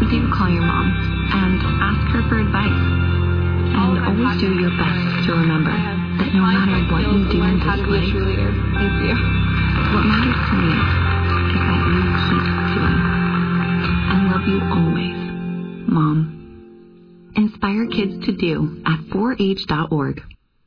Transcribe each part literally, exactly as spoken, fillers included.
do call your mom and ask her for advice. And always do your best to remember that no matter what you do in this life, Thank you. what matters to me is that you keep doing. I love you always, Mom. Inspire kids to do at four H dot org.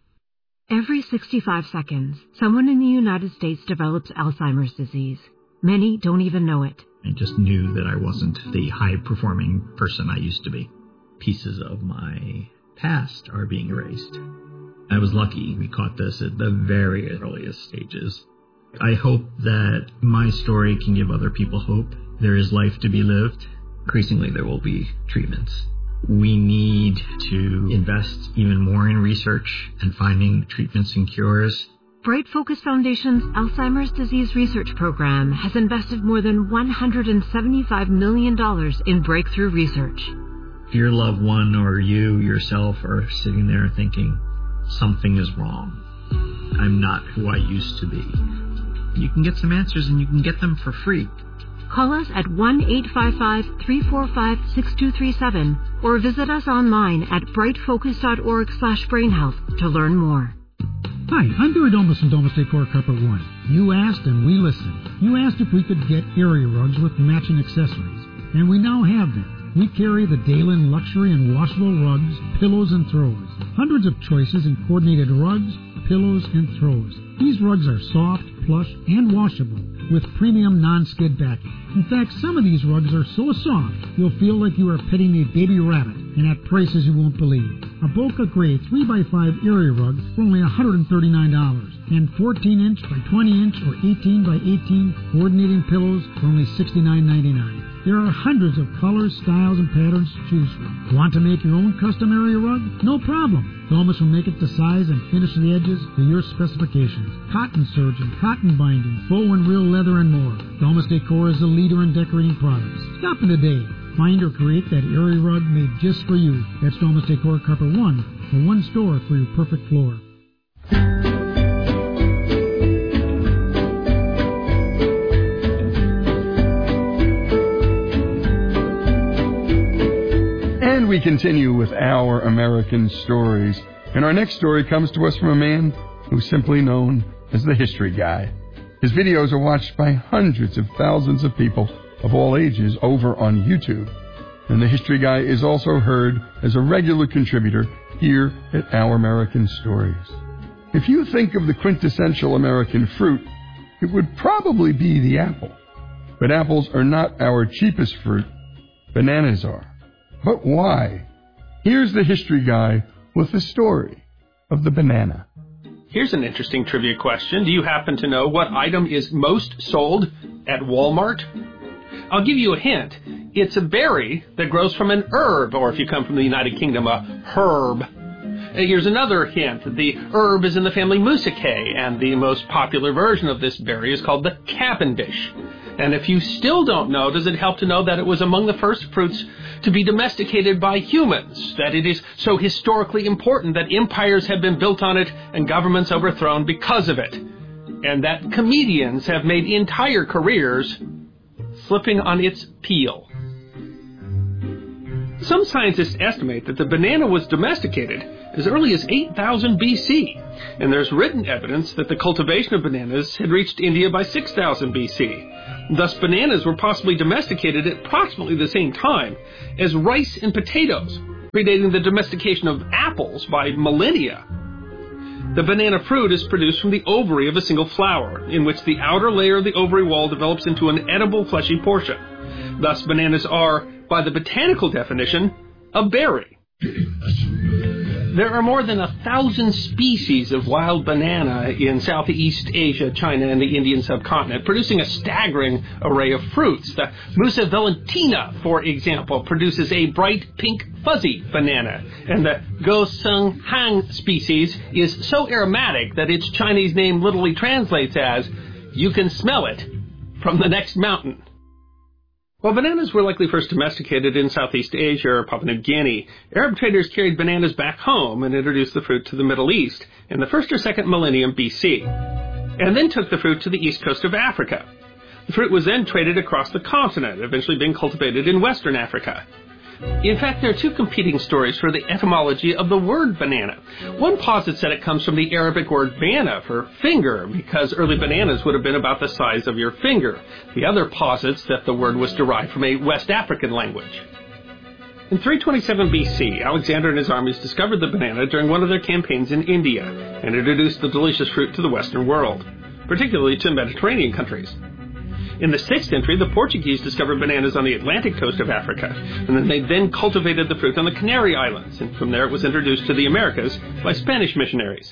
Every sixty-five seconds, someone in the United States develops Alzheimer's disease. Many don't even know it. I just knew that I wasn't the high-performing person I used to be. Pieces of my past are being erased. I was lucky we caught this at the very earliest stages. I hope that my story can give other people hope. There is life to be lived. Increasingly, there will be treatments. We need to invest even more in research and finding treatments and cures. Bright Focus Foundation's Alzheimer's Disease Research Program has invested more than one hundred seventy-five million dollars in breakthrough research. If your loved one or you yourself are sitting there thinking, something is wrong, I'm not who I used to be, you can get some answers and you can get them for free. Call us at one eight five five, three four five, six two three seven or visit us online at brightfocus.org slash brainhealth to learn more. Hi, I'm Barry Domus from Domus Decor Carpet One. You asked and we listened. You asked if we could get area rugs with matching accessories, and we now have them. We carry the Dalen luxury and washable rugs, pillows, and throws. Hundreds of choices in coordinated rugs, pillows, and throws. These rugs are soft, plush, and washable with premium non-skid backing. In fact, some of these rugs are so soft, you'll feel like you are petting a baby rabbit, and at prices you won't believe. A Boca Gray three by five area rug for only one hundred thirty-nine dollars, and fourteen inch by twenty inch or eighteen by eighteen coordinating pillows for only sixty-nine ninety-nine. There are hundreds of colors, styles, and patterns to choose from. Want to make your own custom area rug? No problem. Domus will make it to size and finish the edges to your specifications. Cotton serge and cotton binding, faux and real leather, and more. Domus Decor is the leader in decorating products. Stop in today. Find or create that area rug made just for you. That's Domus Decor Carpet One, the one store for your perfect floor. And we continue with our American stories. And our next story comes to us from a man who's simply known as the History Guy. His videos are watched by hundreds of thousands of people of all ages over on YouTube. And the History Guy is also heard as a regular contributor here at Our American Stories. If you think of the quintessential American fruit, it would probably be the apple. But apples are not our cheapest fruit. Bananas are. But why? Here's the History Guy with the story of the banana. Here's an interesting trivia question. Do you happen to know what item is most sold at Walmart? I'll give you a hint. It's a berry that grows from an herb, or if you come from the United Kingdom, a herb. Here's another hint. The herb is in the family Musaceae, and the most popular version of this berry is called the Cavendish. And if you still don't know, does it help to know that it was among the first fruits to be domesticated by humans, that it is so historically important that empires have been built on it and governments overthrown because of it, and that comedians have made entire careers slipping on its peel? Some scientists estimate that the banana was domesticated as early as eight thousand B C, and there's written evidence that the cultivation of bananas had reached India by six thousand B C. Thus, bananas were possibly domesticated at approximately the same time as rice and potatoes, predating the domestication of apples by millennia. The banana fruit is produced from the ovary of a single flower, in which the outer layer of the ovary wall develops into an edible fleshy portion. Thus, bananas are, by the botanical definition, a berry. There are more than a thousand species of wild banana in Southeast Asia, China, and the Indian subcontinent, producing a staggering array of fruits. The Musa valentina, for example, produces a bright pink fuzzy banana, and the Goseng Hang species is so aromatic that its Chinese name literally translates as, "You can smell it from the next mountain." While bananas were likely first domesticated in Southeast Asia or Papua New Guinea, Arab traders carried bananas back home and introduced the fruit to the Middle East in the first or second millennium B C, and then took the fruit to the east coast of Africa. The fruit was then traded across the continent, eventually being cultivated in Western Africa. In fact, there are two competing stories for the etymology of the word banana. One posits that it comes from the Arabic word bana for finger, because early bananas would have been about the size of your finger. The other posits that the word was derived from a West African language. In three twenty-seven B C, Alexander and his armies discovered the banana during one of their campaigns in India and introduced the delicious fruit to the Western world, particularly to Mediterranean countries. In the sixth century, the Portuguese discovered bananas on the Atlantic coast of Africa, and then they then cultivated the fruit on the Canary Islands, and from there it was introduced to the Americas by Spanish missionaries.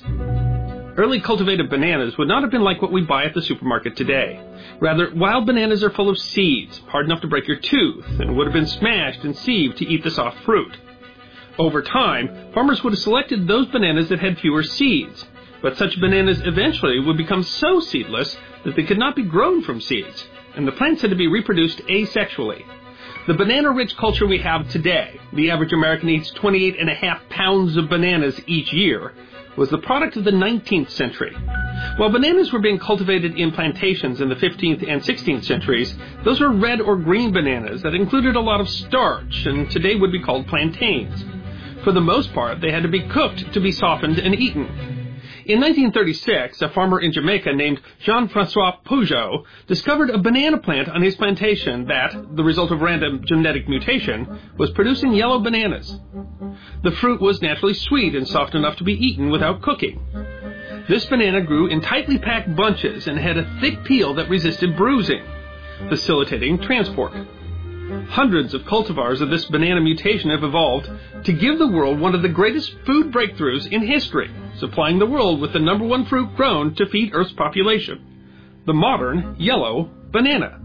Early cultivated bananas would not have been like what we buy at the supermarket today. Rather, wild bananas are full of seeds, hard enough to break your tooth, and would have been smashed and sieved to eat the soft fruit. Over time, farmers would have selected those bananas that had fewer seeds, but such bananas eventually would become so seedless that they could not be grown from seeds, and the plants had to be reproduced asexually. The banana-rich culture we have today, the average American eats twenty-eight and a half pounds of bananas each year, was the product of the nineteenth century. While bananas were being cultivated in plantations in the fifteenth and sixteenth centuries, those were red or green bananas that included a lot of starch and today would be called plantains. For the most part, they had to be cooked to be softened and eaten. In nineteen thirty-six, a farmer in Jamaica named Jean-Francois Peugeot discovered a banana plant on his plantation that, the result of random genetic mutation, was producing yellow bananas. The fruit was naturally sweet and soft enough to be eaten without cooking. This banana grew in tightly packed bunches and had a thick peel that resisted bruising, facilitating transport. Hundreds of cultivars of this banana mutation have evolved to give the world one of the greatest food breakthroughs in history, supplying the world with the number one fruit grown to feed Earth's population, the modern yellow banana.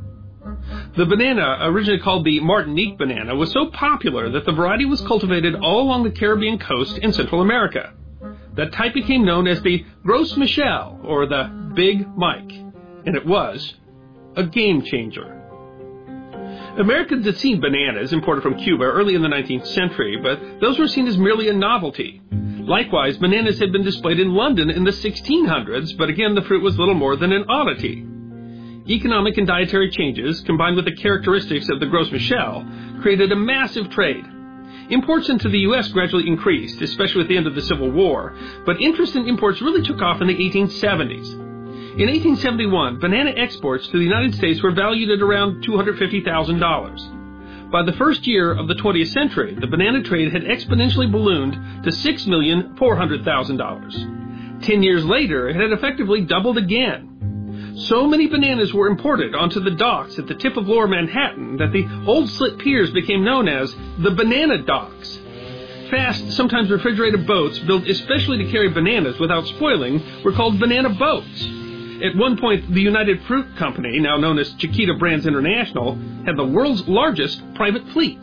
The banana, originally called the Martinique banana, was so popular that the variety was cultivated all along the Caribbean coast in Central America. That type became known as the Gros Michel, or the Big Mike, and it was a game changer. Americans had seen bananas imported from Cuba early in the nineteenth century, but those were seen as merely a novelty. Likewise, bananas had been displayed in London in the sixteen hundreds, but again the fruit was little more than an oddity. Economic and dietary changes, combined with the characteristics of the Gros Michel, created a massive trade. Imports into the U S gradually increased, especially at the end of the Civil War, but interest in imports really took off in the eighteen seventies. In eighteen seventy-one, banana exports to the United States were valued at around two hundred fifty thousand dollars. By the first year of the twentieth century, the banana trade had exponentially ballooned to six million four hundred thousand dollars. Ten years later, it had effectively doubled again. So many bananas were imported onto the docks at the tip of Lower Manhattan that the old slit piers became known as the banana docks. Fast, sometimes refrigerated boats built especially to carry bananas without spoiling were called banana boats. At one point, the United Fruit Company, now known as Chiquita Brands International, had the world's largest private fleet.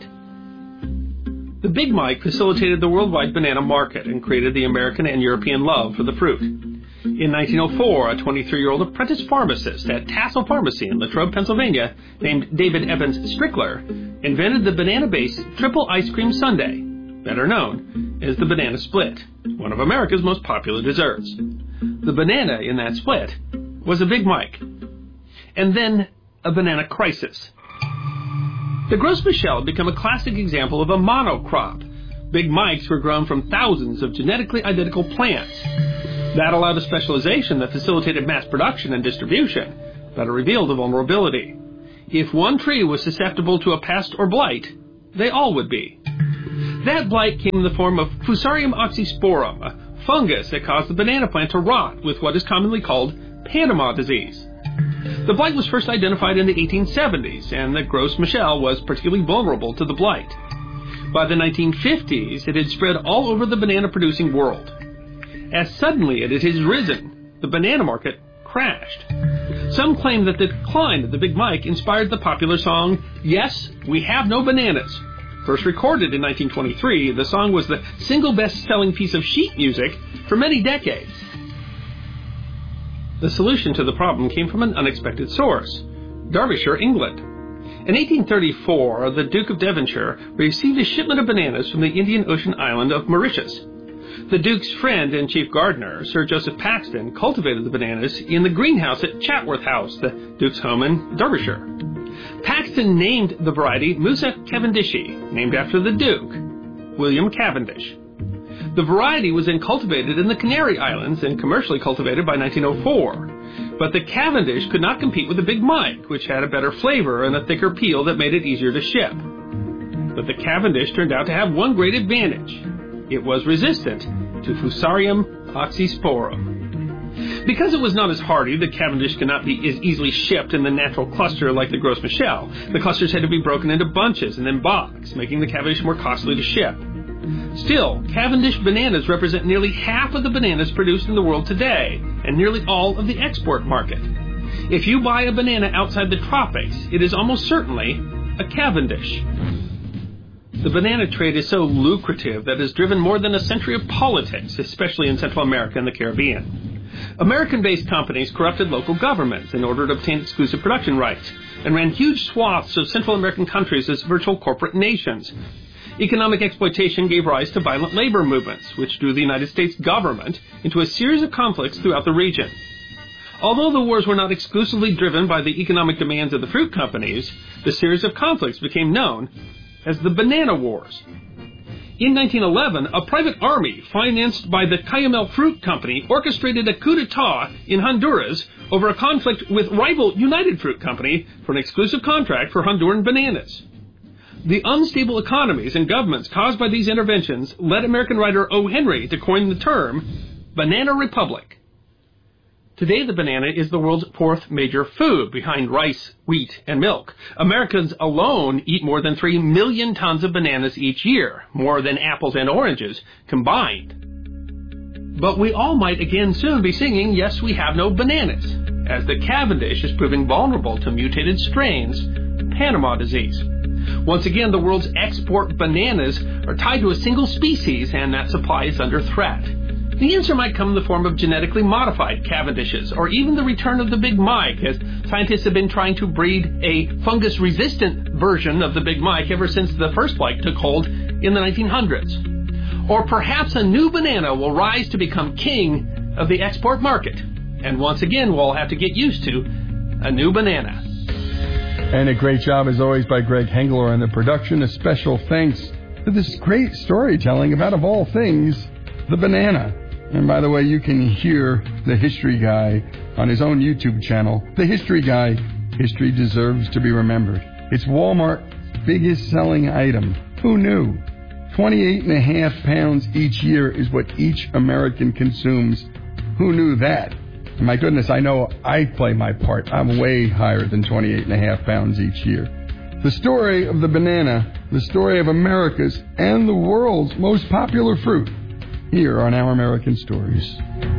The Big Mike facilitated the worldwide banana market and created the American and European love for the fruit. In nineteen oh four, a twenty-three-year-old apprentice pharmacist at Tassel Pharmacy in Latrobe, Pennsylvania, named David Evans Strickler, invented the banana-based triple ice cream sundae, better known as the banana split, one of America's most popular desserts. The banana in that split was a Big Mike, and then a banana crisis. The Gros Michel had become a classic example of a monocrop. Big Mikes were grown from thousands of genetically identical plants. That allowed a specialization that facilitated mass production and distribution, but it revealed a vulnerability. If one tree was susceptible to a pest or blight, they all would be. That blight came in the form of Fusarium oxysporum, a fungus that caused the banana plant to rot with what is commonly called Panama disease. The blight was first identified in the eighteen seventies, and the Gros Michel was particularly vulnerable to the blight. By the nineteen fifties, it had spread all over the banana-producing world. As suddenly as it has risen, the banana market crashed. Some claim that the decline of the Big Mike inspired the popular song, Yes, We Have No Bananas. First recorded in nineteen twenty-three, the song was the single best-selling piece of sheet music for many decades. The solution to the problem came from an unexpected source, Derbyshire, England. In eighteen thirty-four, the Duke of Devonshire received a shipment of bananas from the Indian Ocean island of Mauritius. The Duke's friend and chief gardener, Sir Joseph Paxton, cultivated the bananas in the greenhouse at Chatsworth House, the Duke's home in Derbyshire. Paxton named the variety Musa Cavendishii, named after the Duke, William Cavendish. The variety was then cultivated in the Canary Islands and commercially cultivated by nineteen oh four. But the Cavendish could not compete with the Big Mike, which had a better flavor and a thicker peel that made it easier to ship. But the Cavendish turned out to have one great advantage. It was resistant to Fusarium oxysporum. Because it was not as hardy, the Cavendish could not be as easily shipped in the natural cluster like the Gros Michel. The clusters had to be broken into bunches and then boxed, making the Cavendish more costly to ship. Still, Cavendish bananas represent nearly half of the bananas produced in the world today, and nearly all of the export market. If you buy a banana outside the tropics, it is almost certainly a Cavendish. The banana trade is so lucrative that it has driven more than a century of politics, especially in Central America and the Caribbean. American-based companies corrupted local governments in order to obtain exclusive production rights, and ran huge swaths of Central American countries as virtual corporate nations. Economic exploitation gave rise to violent labor movements, which drew the United States government into a series of conflicts throughout the region. Although the wars were not exclusively driven by the economic demands of the fruit companies, the series of conflicts became known as the Banana Wars. In nineteen eleven, a private army financed by the Cayamel Fruit Company orchestrated a coup d'etat in Honduras over a conflict with rival United Fruit Company for an exclusive contract for Honduran bananas. The unstable economies and governments caused by these interventions led American writer O. Henry to coin the term Banana Republic. Today, the banana is the world's fourth major food, behind rice, wheat, and milk. Americans alone eat more than three million tons of bananas each year, more than apples and oranges combined. But we all might again soon be singing, "Yes, we have no bananas," as the Cavendish is proving vulnerable to mutated strains, Panama disease. Once again, the world's export bananas are tied to a single species, and that supply is under threat. The answer might come in the form of genetically modified Cavendishes, or even the return of the Big Mike, as scientists have been trying to breed a fungus-resistant version of the Big Mike ever since the first Mike took hold in the nineteen hundreds. Or perhaps a new banana will rise to become king of the export market. And once again, we'll have to get used to a new banana. And a great job, as always, by Greg Hengler on the production. A special thanks to this great storytelling about, of all things, the banana. And by the way, you can hear the History Guy on his own YouTube channel. The History Guy, History Deserves to be Remembered. It's Walmart's biggest selling item. Who knew? twenty-eight and a half pounds each year is what each American consumes. Who knew that? And my goodness, I know I play my part. I'm way higher than twenty-eight and a half pounds each year. The story of the banana, the story of America's and the world's most popular fruit, here on Our American Stories.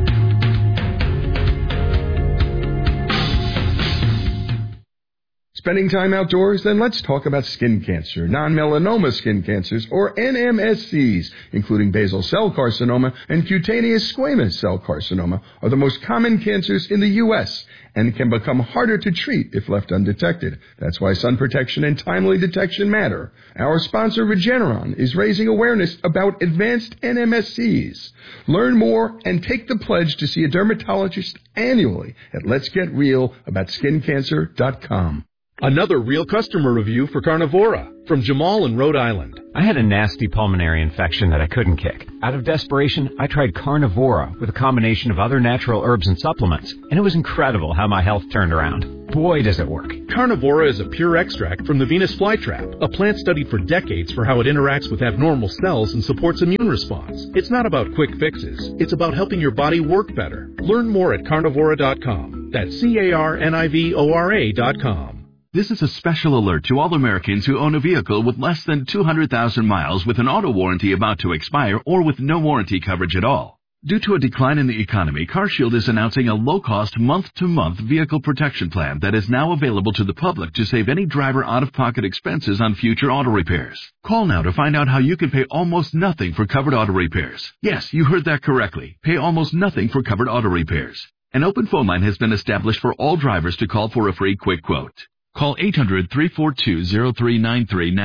Spending time outdoors? Then let's talk about skin cancer. Non-melanoma skin cancers, or N M S Cs, including basal cell carcinoma and cutaneous squamous cell carcinoma, are the most common cancers in the U S and can become harder to treat if left undetected. That's why sun protection and timely detection matter. Our sponsor, Regeneron, is raising awareness about advanced N M S Cs. Learn more and take the pledge to see a dermatologist annually at lets get real about skin cancer dot com. Another real customer review for Carnivora from Jamal in Rhode Island. I had a nasty pulmonary infection that I couldn't kick. Out of desperation, I tried Carnivora with a combination of other natural herbs and supplements, and it was incredible how my health turned around. Boy, does it work. Carnivora is a pure extract from the Venus flytrap, a plant studied for decades for how it interacts with abnormal cells and supports immune response. It's not about quick fixes. It's about helping your body work better. Learn more at carnivora dot com. That's C A R N I V O R A dot com. This is a special alert to all Americans who own a vehicle with less than two hundred thousand miles with an auto warranty about to expire or with no warranty coverage at all. Due to a decline in the economy, CarShield is announcing a low-cost month-to-month vehicle protection plan that is now available to the public to save any driver out-of-pocket expenses on future auto repairs. Call now to find out how you can pay almost nothing for covered auto repairs. Yes, you heard that correctly. Pay almost nothing for covered auto repairs. An open phone line has been established for all drivers to call for a free quick quote. Call eight hundred, three four two, zero three nine three now.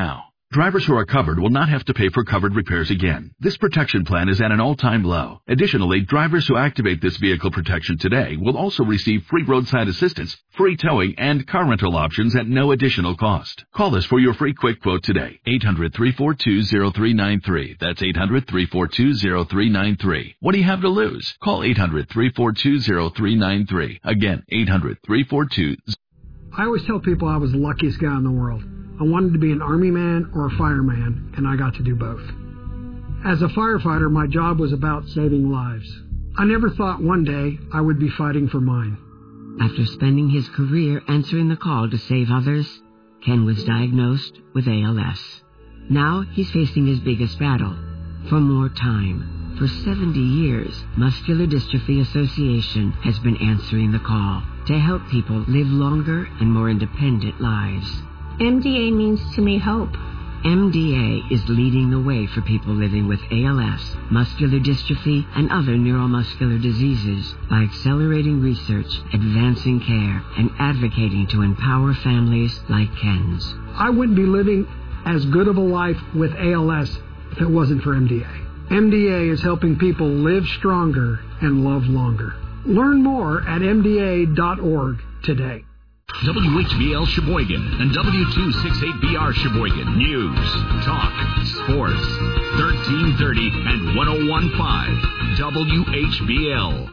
Drivers who are covered will not have to pay for covered repairs again. This protection plan is at an all-time low. Additionally, drivers who activate this vehicle protection today will also receive free roadside assistance, free towing, and car rental options at no additional cost. Call us for your free quick quote today. eight hundred, three four two, zero three nine three. That's eight hundred, three four two, zero three nine three. What do you have to lose? Call eight hundred, three four two, zero three nine three. Again, eight hundred, three four two. I always tell people I was the luckiest guy in the world. I wanted to be an Army man or a fireman, and I got to do both. As a firefighter, my job was about saving lives. I never thought one day I would be fighting for mine. After spending his career answering the call to save others, Ken was diagnosed with A L S. Now he's facing his biggest battle, for more time. For seventy years, Muscular Dystrophy Association has been answering the call to help people live longer and more independent lives. M D A means to me hope. M D A is leading the way for people living with A L S, muscular dystrophy, and other neuromuscular diseases by accelerating research, advancing care, and advocating to empower families like Ken's. I wouldn't be living as good of a life with A L S if it wasn't for M D A. M D A is helping people live stronger and love longer. Learn more at M D A dot org today. W H B L Sheboygan and W two sixty-eight B R Sheboygan. News, talk, sports, thirteen thirty and one oh one point five W H B L.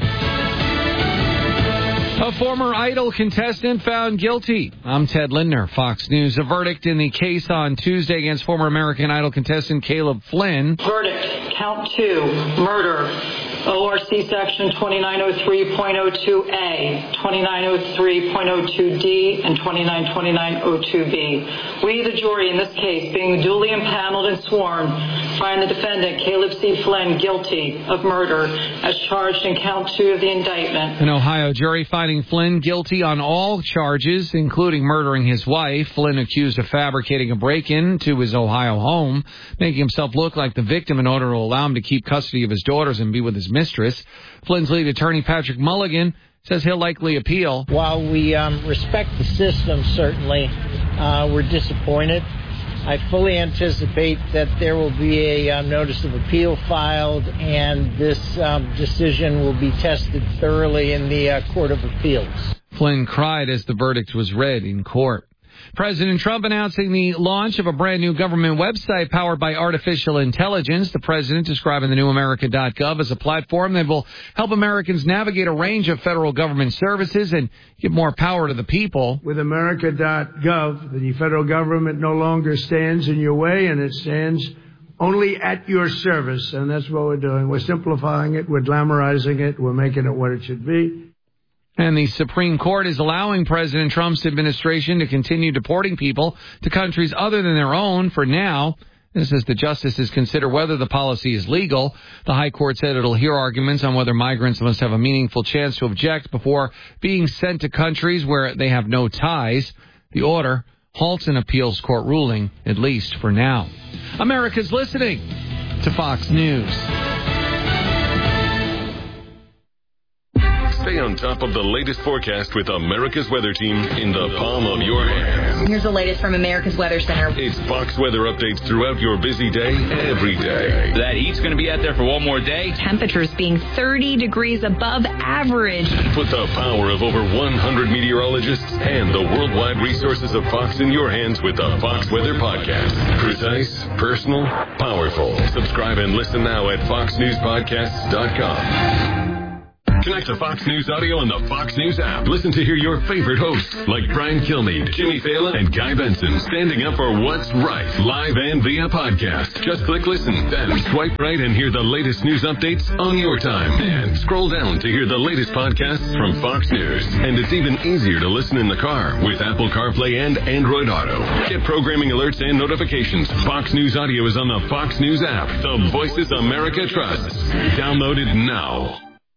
A former Idol contestant found guilty. I'm Ted Lindner, Fox News. A verdict in the case on Tuesday against former American Idol contestant Caleb Flynn. Verdict, count two, murder. O R C Section twenty-nine oh three point oh two A, twenty-nine oh three point oh two D, and twenty-nine twenty-nine oh two B. We, the jury in this case, being duly impaneled and sworn, find the defendant, Caleb C. Flynn, guilty of murder as charged in count two of the indictment. An Ohio jury finding Flynn guilty on all charges, including murdering his wife. Flynn accused of fabricating a break-in to his Ohio home, making himself look like the victim in order to allow him to keep custody of his daughters and be with his mistress. Flynn's lead attorney, Patrick Mulligan, says he'll likely appeal. While we um, respect the system, certainly, uh, we're disappointed. I fully anticipate that there will be a um, notice of appeal filed, and this um, decision will be tested thoroughly in the uh, Court of Appeals. Flynn cried as the verdict was read in court. President Trump announcing the launch of a brand new government website powered by artificial intelligence. The president describing the new America dot gov as a platform that will help Americans navigate a range of federal government services and give more power to the people. With America dot gov, the federal government no longer stands in your way, and it stands only at your service, and that's what we're doing. We're simplifying it, we're glamorizing it, we're making it what it should be. And the Supreme Court is allowing President Trump's administration to continue deporting people to countries other than their own for now. This as the justices consider whether the policy is legal. The High Court said it'll hear arguments on whether migrants must have a meaningful chance to object before being sent to countries where they have no ties. The order halts an appeals court ruling, at least for now. America's listening to Fox News. Stay on top of the latest forecast with America's Weather Team in the palm of your hand. Here's the latest from America's Weather Center. It's Fox weather updates throughout your busy day, every day. That heat's going to be out there for one more day. Temperatures being thirty degrees above average. Put the power of over one hundred meteorologists and the worldwide resources of Fox in your hands with the Fox Weather Podcast. Precise, personal, powerful. Subscribe and listen now at fox news podcasts dot com. Connect to Fox News Audio on the Fox News app. Listen to hear your favorite hosts like Brian Kilmeade, Jimmy Fallon, and Guy Benson standing up for what's right, live and via podcast. Just click listen, then swipe right and hear the latest news updates on your time. And scroll down to hear the latest podcasts from Fox News. And it's even easier to listen in the car with Apple CarPlay and Android Auto. Get programming alerts and notifications. Fox News Audio is on the Fox News app. The voices America trusts. Download it now.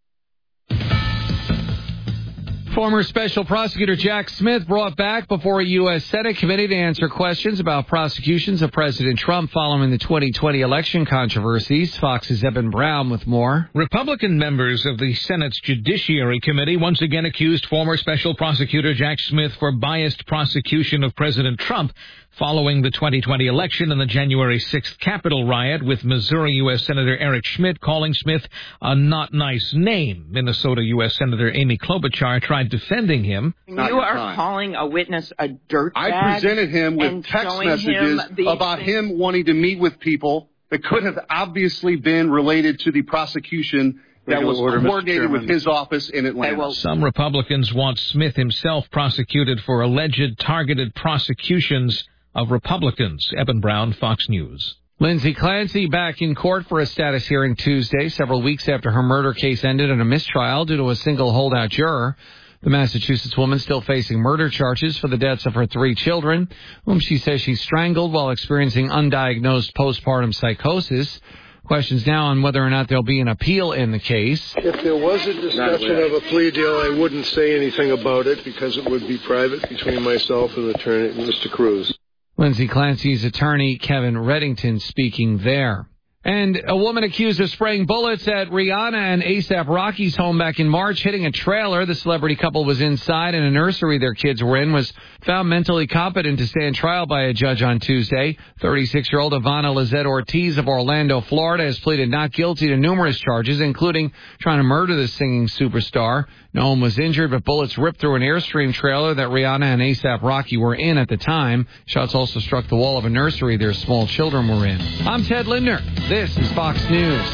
Former Special Prosecutor Jack Smith brought back before a U S Senate committee to answer questions about prosecutions of President Trump following the twenty twenty election controversies. Fox's Eben Brown with more. Republican members of the Senate's Judiciary Committee once again accused former Special Prosecutor Jack Smith for biased prosecution of President Trump following the twenty twenty election and the January sixth Capitol riot, with Missouri U S Senator Eric Schmidt calling Smith a not nice name. Minnesota U S Senator Amy Klobuchar tried defending him. You are time. calling a witness a dirtbag. I presented him with text messages him about things. him wanting to meet with people that could have obviously been related to the prosecution that was order, coordinated with his office in Atlanta. Will... Some Republicans want Smith himself prosecuted for alleged targeted prosecutions of Republicans. Eben Brown, Fox News. Lindsay Clancy back in court for a status hearing Tuesday, several weeks after her murder case ended in a mistrial due to a single holdout juror. The Massachusetts woman still facing murder charges for the deaths of her three children, whom she says she strangled while experiencing undiagnosed postpartum psychosis. Questions now on whether or not there'll be an appeal in the case. If there was a discussion of a plea deal, I wouldn't say anything about it because it would be private between myself and attorney Mister Cruz. Lindsay Clancy's attorney, Kevin Reddington, speaking there. And a woman accused of spraying bullets at Rihanna and ASAP Rocky's home back in March, hitting a trailer. The celebrity couple was inside, and a nursery their kids were in was found mentally competent to stand trial by a judge on Tuesday. thirty-six-year-old Ivana Lizette Ortiz of Orlando, Florida, has pleaded not guilty to numerous charges, including trying to murder the singing superstar. No one was injured, but bullets ripped through an Airstream trailer that Rihanna and ASAP Rocky were in at the time. Shots also struck the wall of a nursery their small children were in. I'm Ted Lindner. This is Fox News.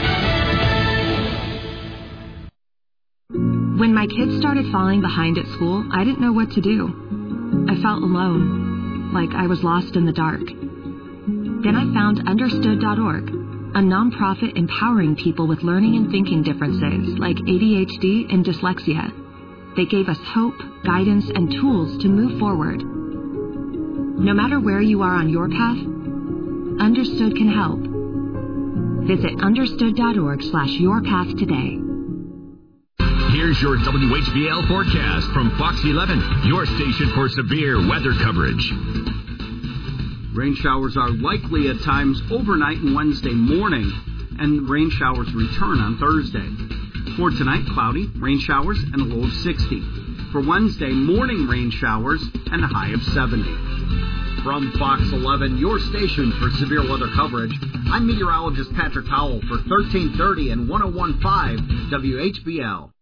When my kids started falling behind at school, I didn't know what to do. I felt alone, like I was lost in the dark. Then I found understood dot org, a nonprofit empowering people with learning and thinking differences like A D H D and dyslexia. They gave us hope, guidance, and tools to move forward. No matter where you are on your path, Understood can help. Visit understood dot org slash your path today. Here's your W H B L forecast from Fox eleven, your station for severe weather coverage. Rain showers are likely at times overnight and Wednesday morning, and rain showers return on Thursday. For tonight, cloudy, rain showers, and a low of sixty. For Wednesday, morning rain showers and a high of seventy. From Fox eleven, your station for severe weather coverage, I'm meteorologist Patrick Howell for thirteen thirty and one oh one point five W H B L.